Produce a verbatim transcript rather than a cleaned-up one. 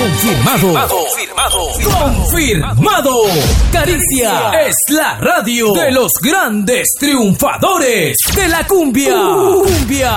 Confirmado. Confirmado. Confirmado. Caricia es la radio de los grandes triunfadores de la cumbia. Cumbia.